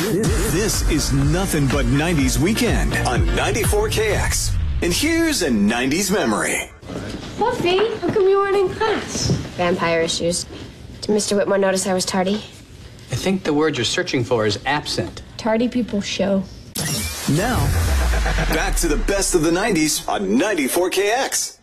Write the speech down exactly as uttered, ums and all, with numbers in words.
This is nothing but nineties weekend on ninety-four K X. And here's a nineties memory. Fluffy, how come you weren't in class? Vampire issues. Did Mister Whitmore notice I was tardy? I think the word you're searching for is absent. Tardy people show. Now, back to the best of the nineties on ninety-four K X.